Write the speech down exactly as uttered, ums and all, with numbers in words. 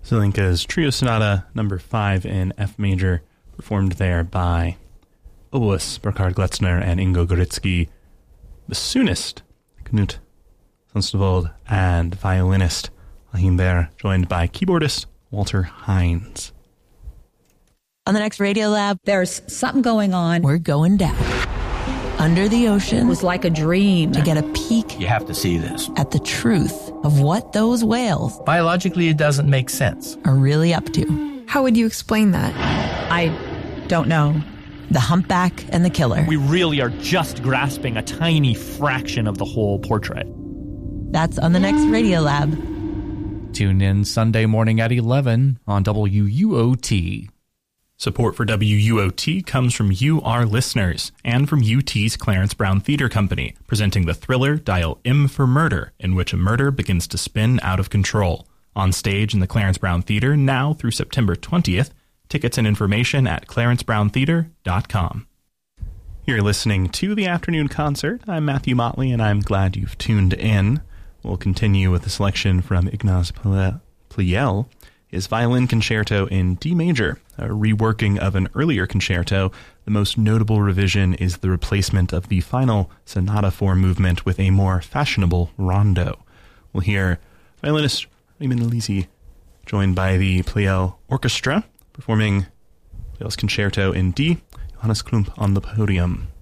Zelenka's Trio Sonata number five in F major, performed there by oboist Burkhard Gletzner and Ingo Goritsky. Bassoonist Knut Sonstvold and violinist Achim Baer, joined by keyboardist Walter Hines. On the next Radio Lab, there's something going on. We're going down. Under the ocean. It was like a dream. To get a peek. You have to see this. At the truth of what those whales. Biologically, it doesn't make sense. Are really up to. How would you explain that? I don't know. The humpback and the killer. We really are just grasping a tiny fraction of the whole portrait. That's on the next Radio Lab. Tune in Sunday morning at eleven on W U O T. Support for W U O T comes from you, our listeners, and from U T's Clarence Brown Theater Company, presenting the thriller Dial M for Murder, in which a murder begins to spin out of control. On stage in the Clarence Brown Theater now through September twentieth. Tickets and information at clarence brown theater dot com. You're listening to The Afternoon Concert. I'm Matthew Motley, and I'm glad you've tuned in. We'll continue with a selection from Ignaz Pleyel, his violin concerto in D major, a reworking of an earlier concerto. The most notable revision is the replacement of the final sonata form movement with a more fashionable rondo. We'll hear violinist Raymond Elisi, joined by the Pleyel Orchestra, performing Pleyel's concerto in D. Johannes Klump on the podium.